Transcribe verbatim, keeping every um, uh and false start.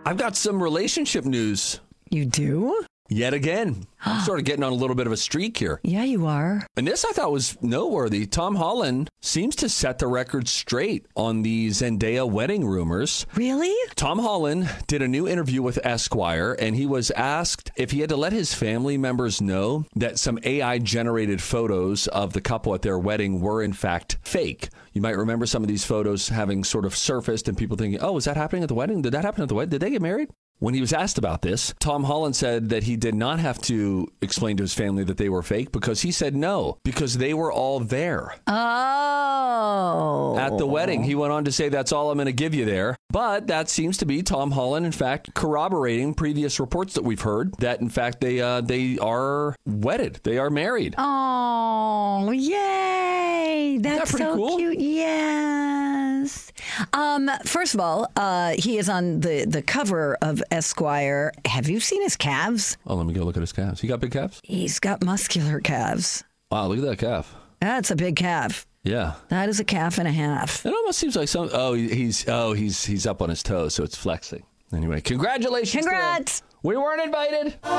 I've got some relationship news. You do? Yet again. I'm sort of getting on a little bit of a streak here. Yeah, you are. And this I thought was noteworthy. Tom Holland seems to set the record straight on the Zendaya wedding rumors. Really? Tom Holland did a new interview with Esquire, and he was asked if he had to let his family members know that some A I-generated photos of the couple at their wedding were, in fact, fake. You might remember some of these photos having sort of surfaced and people thinking, oh, is that happening at the wedding? Did that happen at the wedding? Did they get married? When he was asked about this, Tom Holland said that he did not have to explain to his family that they were fake because he said no, because they were all there. Oh. At the wedding. He went on to say, that's all I'm going to give you there. But that seems to be Tom Holland, in fact, corroborating previous reports that we've heard that, in fact, they uh, they are wedded. They are married. Oh, yay. That's that so cool? cute. Yes. Um, first of all, uh, he is on the, the cover of Esquire. Have you seen his calves? Oh, let me go look at his calves. He got big calves? He's got muscular calves. Wow, look at that calf. That's a big calf. Yeah. That is a calf and a half. It almost seems like some. Oh, he's oh he's he's up on his toes, so it's flexing. Anyway, congratulations. Congrats. To him. We weren't invited.